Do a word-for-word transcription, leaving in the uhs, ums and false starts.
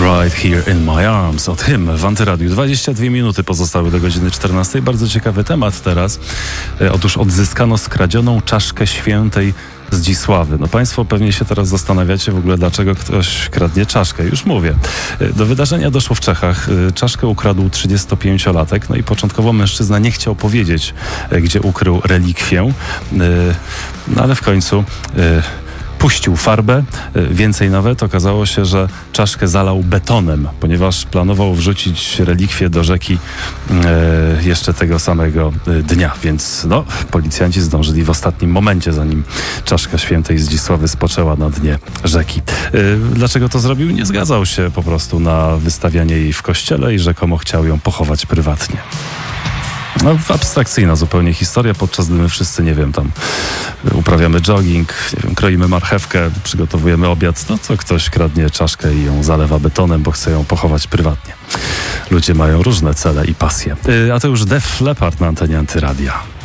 Right Here in My Arms od Him w Antyradiu. dwadzieścia dwie minuty pozostały do godziny czternastej. Bardzo ciekawy temat teraz. Otóż odzyskano skradzioną czaszkę świętej Zdzisławy. No państwo pewnie się teraz zastanawiacie w ogóle, dlaczego ktoś kradnie czaszkę. Już mówię. Do wydarzenia doszło w Czechach. Czaszkę ukradł trzydziestopięciolatek. No i początkowo mężczyzna nie chciał powiedzieć, gdzie ukrył relikwię. No ale w końcu puścił farbę. Więcej nawet okazało się, że czaszkę zalał betonem, ponieważ planował wrzucić relikwię do rzeki e, jeszcze tego samego dnia. Więc no, policjanci zdążyli w ostatnim momencie, zanim czaszka świętej Zdzisławy spoczęła na dnie rzeki. E, dlaczego to zrobił? Nie zgadzał się po prostu na wystawianie jej w kościele i rzekomo chciał ją pochować prywatnie. No, abstrakcyjna zupełnie historia, podczas gdy my wszyscy, nie wiem, tam uprawiamy jogging, nie wiem, kroimy marchewkę, przygotowujemy obiad, no to ktoś kradnie czaszkę i ją zalewa betonem, bo chce ją pochować prywatnie. Ludzie mają różne cele i pasje. Yy, a to już Def Leppard na antenie Antyradia.